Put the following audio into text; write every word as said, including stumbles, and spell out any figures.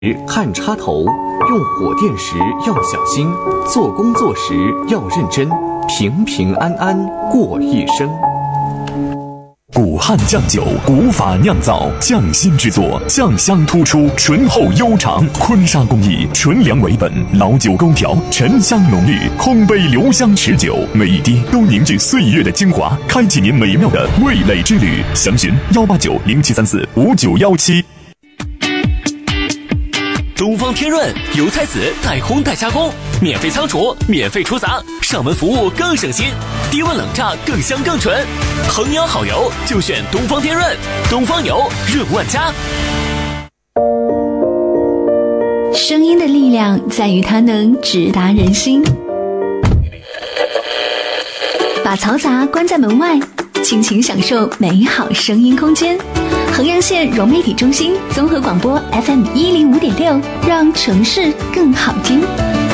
看插头，用火电时要小心，做工作时要认真，平平安安过一生。 古汉酱酒，古法酿造，匠心制作，酱香突出，醇厚悠长。坤沙工艺，纯粮为本，老酒勾调，沉香浓郁，空杯留香持久，每一滴都凝聚岁月的精华，开启您美妙的味蕾之旅。详询幺八九零七三四五九幺七。 东方天润油菜籽带烘带加工，免费仓储，免费出杂，上门服务更省心，低温冷榨更香更纯。衡阳好油就选东方天润，东方油润万家。 声音的力量在于它能直达人心。把嘈杂关在门外，尽情享受美好声音空间。衡阳县融媒体中心综合广播 F M 一零五点六，让城市更好听。